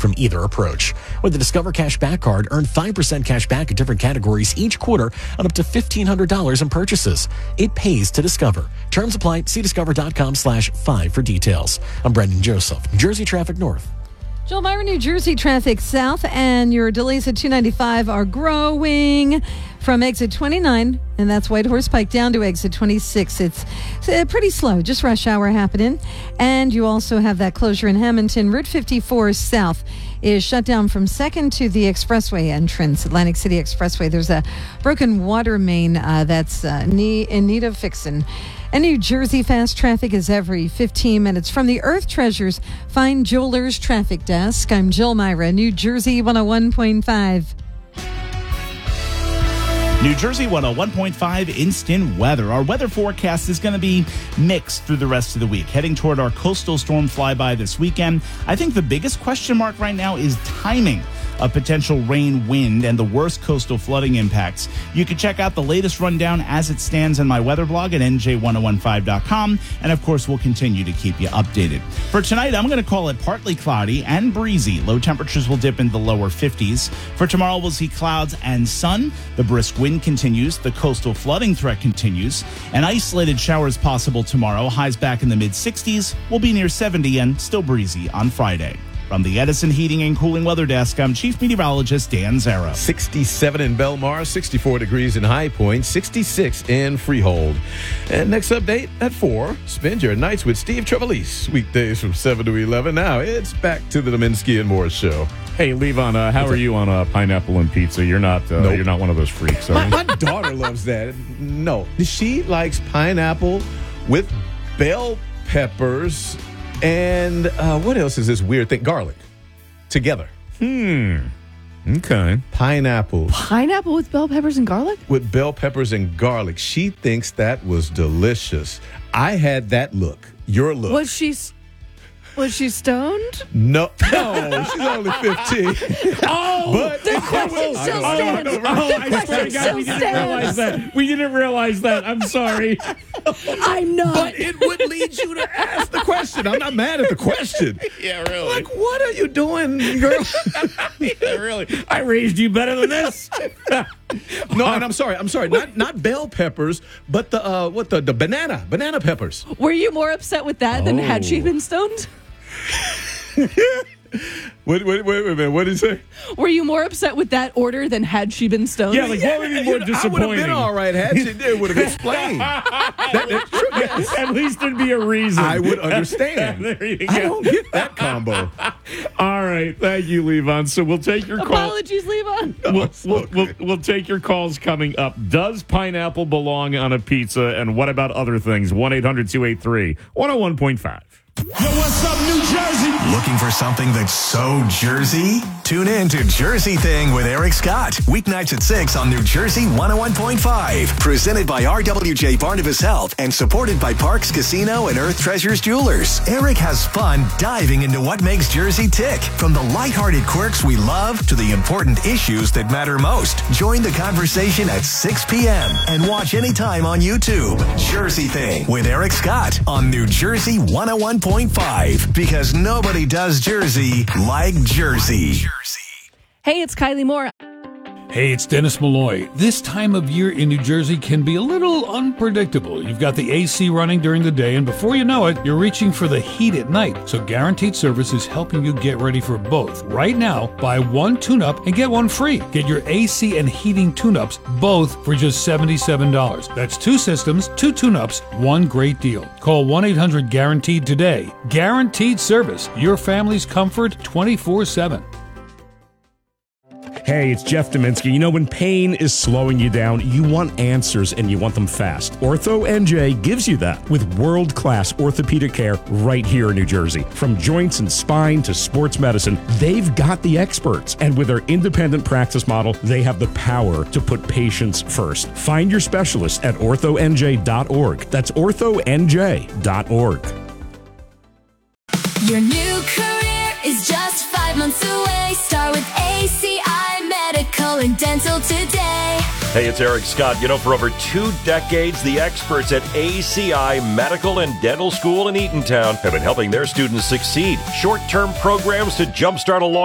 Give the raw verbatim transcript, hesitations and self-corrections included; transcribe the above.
from either approach. With the Discover Cash Back card, earn five percent cash back in different categories each quarter on up to fifteen hundred dollars in purchases. It pays to Discover. Terms apply. See discover.com slash five for details. I'm Brendan Joseph, New Jersey Traffic North. Joel Myra, New Jersey traffic south, and your delays at two ninety-five are growing from exit twenty-nine, and that's White Horse Pike, down to exit twenty-six. It's uh, pretty slow, just rush hour happening. And you also have that closure in Hamilton. Route fifty-four south is shut down from second to the expressway entrance, Atlantic City Expressway. There's a broken water main uh, that's uh, in need of fixing. And New Jersey fast traffic is every fifteen minutes. From the Earth Treasures Fine Jewelers Traffic Desk, I'm Jill Myra, New Jersey one oh one point five. New Jersey one oh one point five instant weather. Our weather forecast is going to be mixed through the rest of the week, heading toward our coastal storm flyby this weekend. I think the biggest question mark right now is timing of potential rain, wind, and the worst coastal flooding impacts. You can check out the latest rundown as it stands in my weather blog at N J ten fifteen dot com, and of course we'll continue to keep you updated. For tonight, I'm going to call it partly cloudy and breezy. Low temperatures will dip into the lower fifties. For tomorrow, we'll see clouds and sun. The brisk wind continues. The coastal flooding threat continues. And isolated showers possible tomorrow. Highs back in the mid-sixties. We'll be near seventy and still breezy on Friday. From the Edison Heating and Cooling Weather Desk, I'm Chief Meteorologist Dan Zara. sixty-seven in Belmar, sixty-four degrees in High Point, sixty-six in Freehold. And next update at four, spend your nights with Steve Trevelise. Weekdays from seven to eleven. Now it's back to the Dominski and Morris Show. Hey, Levon, uh, how are you on uh, pineapple and pizza? You're not uh, Nope. You're not one of those freaks, are My, you? my daughter loves that. No, she likes pineapple with bell peppers and uh, what else is this weird thing? Garlic together. Hmm. Okay. Pineapple Pineapple with bell peppers and garlic? with bell peppers and garlic. She thinks that was delicious. I had that look. Your look. Was she was she stoned? No, no, she's only fifteen. Oh, But The it- question it was- still I know, stands. I know, right? Oh, I swear to question God, we still didn't realize stands. that. We didn't realize that. I'm sorry. I'm not. But it would lead you to ask the question. I'm not mad at the question. Yeah, really. Like, what are you doing, girl? Yeah, really. I raised you better than this. No, and I'm sorry. I'm sorry. Not not bell peppers, but the uh, what the the banana banana peppers. Were you more upset with that than had she Oh. been stoned? Wait, wait, wait, wait a minute. What did he say? Were you more upset with that order than had she been stoned? Yeah, like what would be more You know, I would have disappointing? been all right had she. It would have explained. That is true. Yes. At least there'd be a reason. I would understand. There you go. I don't get that combo. All right. Thank you, Levon. So we'll take your call. Apologies, Levon. We'll, we'll, we'll, we'll take your calls coming up. Does pineapple belong on a pizza? And what about other things? one eight hundred two eight three one oh one point five. Yo, what's up, New Jersey? Looking for something that's so Jersey? Tune in to Jersey Thing with Eric Scott. Weeknights at six on New Jersey one oh one point five. Presented by R W J Barnabas Health and supported by Parks Casino and Earth Treasures Jewelers. Eric has fun diving into what makes Jersey tick. From the lighthearted quirks we love to the important issues that matter most. Join the conversation at six p.m. and watch anytime on YouTube. Jersey Thing with Eric Scott on New Jersey one oh one point five. Because nobody does Jersey like Jersey. Hey, it's Kylie Moore. Hey, it's Dennis Malloy. This time of year in New Jersey can be a little unpredictable. You've got the A C running during the day, and before you know it, you're reaching for the heat at night. So Guaranteed Service is helping you get ready for both. Right now, buy one tune-up and get one free. Get your A C and heating tune-ups both for just seventy-seven dollars. That's two systems, two tune-ups, one great deal. Call one eight hundred guaranteed today. Guaranteed Service, your family's comfort twenty-four seven. Hey, it's Jeff Dominski. You know, when pain is slowing you down, you want answers and you want them fast. Ortho N J gives you that with world-class orthopedic care right here in New Jersey. From joints and spine to sports medicine, they've got the experts. And with their independent practice model, they have the power to put patients first. Find your specialist at ortho N J dot org. That's ortho N J dot org. Your new career is just five months away. Start with A C I Medical and Dental today. Hey, it's Eric Scott. You know, for over two decades, the experts at A C I Medical and Dental School in Eatontown have been helping their students succeed. Short-term programs to jumpstart a long